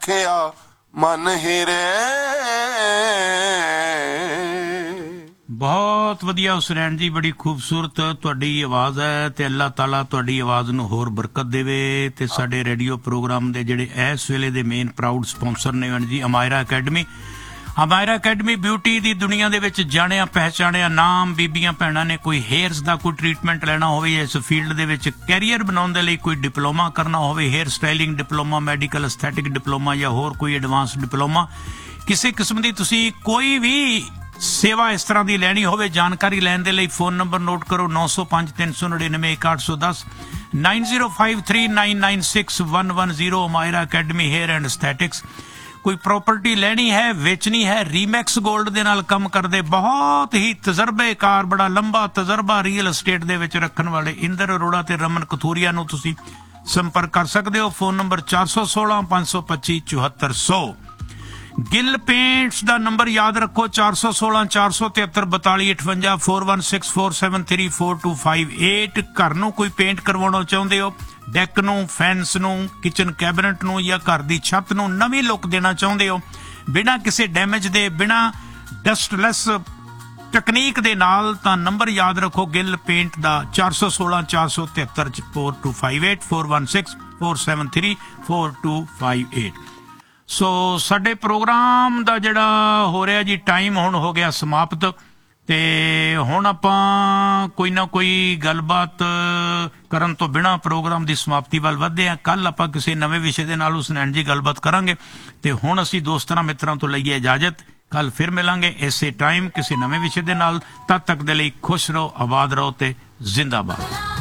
ਖਿਆ ਮਨ ਹਿਰੇ। ਬਹੁਤ ਵਧੀਆ ਹੁਸਨੈਨ ਜੀ, ਬੜੀ ਖੂਬਸੂਰਤ ਤੁਹਾਡੀ ਆਵਾਜ਼ ਹੈ ਤੇ ਅੱਲਾਹ ਤਾਲਾ ਤੁਹਾਡੀ ਆਵਾਜ਼ ਨੂੰ ਹੋਰ ਬਰਕਤ ਦੇਵੇ। ਤੇ ਸਾਡੇ ਰੇਡੀਓ ਪ੍ਰੋਗਰਾਮ ਦੇ ਜਿਹੜੇ ਇਸ ਵੇਲੇ ਦੇ ਮੇਨ ਪ੍ਰਾਊਡ ਸਪਾਂਸਰ ਨੇ ਜੀ Amaira academy. Amaira academy beauty ਦੀ ਦੁਨੀਆ ਦੇ ਵਿੱਚ ਜਾਣਿਆ ਪਹਿਚਾਣਿਆ ਨਾਮ। ਬੀਬੀਆਂ ਭੈਣਾਂ ਨੇ ਕੋਈ ਹੇਅਰਸ ਦਾ ਕੋਈ ਟ੍ਰੀਟਮੈਂਟ ਲੈਣਾ ਹੋਵੇ, ਇਸ ਫੀਲਡ ਦੇ ਵਿੱਚ ਕੈਰੀਅਰ ਬਣਾਉਣ ਦੇ ਲਈ ਕੋਈ ਡਿਪਲੋਮਾ ਕਰਨਾ ਹੋਵੇ, hair styling diploma, medical aesthetic diploma ਜਾਂ ਹੋਰ ਕੋਈ ਐਡਵਾਂਸ ਡਿਪਲੋਮਾ, ਕਿਸੇ ਕਿਸਮ ਦੀ ਤੁਸੀਂ ਕੋਈ ਵੀ ਸੇਵਾ ਇਸ ਤਰ੍ਹਾਂ ਦੀ ਲੈਣੀ ਹੋਵੇ, ਜਾਣਕਾਰੀ ਲੈਣ ਦੇ ਲਈ ਫੋਨ ਨੰਬਰ ਨੋਟ ਕਰੋ 905 399 1810 9053996110। Amaira academy hair and ਐਸਥੈਟਿਕਸ। ਕੋਈ ਪ੍ਰੋਪਰਟੀ ਲੈਣੀ ਹੈ, ਵੇਚਣੀ ਹੈ, ਰੀਮੈਕਸ ਗੋਲਡ ਦੇ ਨਾਲ ਕੰਮ ਕਰਦੇ ਬਹੁਤ ਹੀ ਤਜਰਬੇਕਾਰ, ਬੜਾ ਲੰਬਾ ਤਜਰਬਾ ਰੀਅਲ ਐਸਟੇਟ ਦੇ ਵਿੱਚ ਰੱਖਣ ਵਾਲੇ ਇੰਦਰ ਅਰੋੜਾ ਤੇ ਰਮਨ ਕਥੂਰੀਆ ਨੂੰ ਤੁਸੀਂ ਸੰਪਰਕ ਕਰ ਸਕਦੇ ਹੋ। Phone number 416 525 7400। ਗਿੱਲ ਪੇਂਟਸ ਦਾ ਨੰਬਰ ਯਾਦ ਰੱਖੋ 416 473 42 58 4164734258। ਘਰ ਨੂੰ ਕੋਈ ਪੇਂਟ ਕਰਵਾਉਣਾ ਚਾਹੁੰਦੇ ਹੋ, ਡੈਕ ਨੂੰ, ਫੈਂਸ ਨੂੰ, ਕਿਚਨ ਕੈਬਨਟ ਨੂੰ ਜਾਂ ਘਰ ਦੀ ਛੱਤ ਨੂੰ ਨਵੀਂ ਲੁੱਕ ਦੇਣਾ ਚਾਹੁੰਦੇ ਹੋ, ਬਿਨਾਂ ਕਿਸੇ ਡੈਮੇਜ ਦੇ, ਬਿਨਾਂ ਡਸਟਲੈਸ ਟੈਕਨੀਕ ਦੇ ਨਾਲ, ਤਾਂ ਨੰਬਰ ਯਾਦ ਰੱਖੋ ਗਿੱਲ ਪੇਂਟ ਦਾ 416 473 4258 416473 4258। ਸੋ ਸਾਡੇ ਪ੍ਰੋਗਰਾਮ ਦਾ ਜਿਹੜਾ ਹੋ ਰਿਹਾ ਜੀ ਟਾਈਮ ਹੁਣ ਹੋ ਗਿਆ ਸਮਾਪਤ, ਤੇ ਹੁਣ ਆਪਾਂ ਕੋਈ ਨਾ ਕੋਈ ਗੱਲਬਾਤ ਕਰਨ ਤੋਂ ਬਿਨਾਂ ਪ੍ਰੋਗਰਾਮ ਦੀ ਸਮਾਪਤੀ ਵੱਲ ਵਧਦੇ ਹਾਂ। ਕੱਲ ਆਪਾਂ ਕਿਸੇ ਨਵੇਂ ਵਿਸ਼ੇ ਦੇ ਨਾਲ ਹੁਸਨੈਨ ਜੀ ਗੱਲਬਾਤ ਕਰਾਂਗੇ। ਤੇ ਹੁਣ ਅਸੀਂ ਦੋਸਤਾਂ ਮਿੱਤਰਾਂ ਤੋਂ ਲਈਏ ਇਜਾਜ਼ਤ, ਕੱਲ ਫਿਰ ਮਿਲਾਂਗੇ ਇਸੇ ਟਾਈਮ ਕਿਸੇ ਨਵੇਂ ਵਿਸ਼ੇ ਦੇ ਨਾਲ। ਤਦ ਤੱਕ ਦੇ ਲਈ ਖੁਸ਼ ਰਹੋ, ਆਬਾਦ ਰਹੋ ਤੇ ਜ਼ਿੰਦਾਬਾਦ।